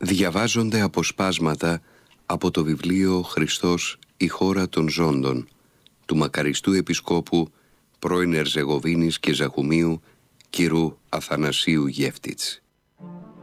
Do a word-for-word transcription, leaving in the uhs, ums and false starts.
Διαβάζονται αποσπάσματα από το βιβλίο «Χριστός, η χώρα των ζώντων» του μακαριστού επισκόπου πρώην Ερζεγοβίνης και Ζαχουμίου κ. Αθανασίου Γεύτιτς.